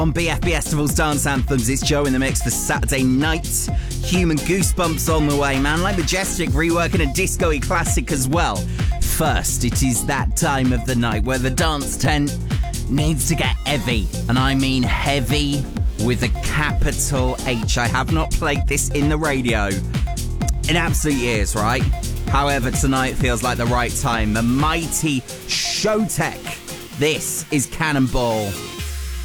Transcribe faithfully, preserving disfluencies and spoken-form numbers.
On B F B Festival's Dance Anthems, it's Joe in the mix for Saturday night. Human Goosebumps on the way, man. Like Majestic reworking a disco-y classic as well. First, it is that time of the night where the dance tent needs to get heavy. And I mean heavy with a capital H. I have not played this in the radio in absolute years, right? However, tonight feels like the right time. The mighty Showtek. This is Cannonball.